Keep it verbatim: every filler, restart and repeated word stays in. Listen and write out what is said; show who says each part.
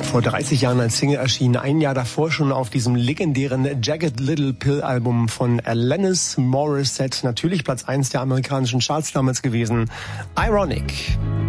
Speaker 1: Vor dreißig Jahren als Single erschienen, ein Jahr davor schon auf diesem legendären Jagged Little Pill Album von Alanis Morissette. Natürlich Platz eins der amerikanischen Charts damals gewesen. Ironic.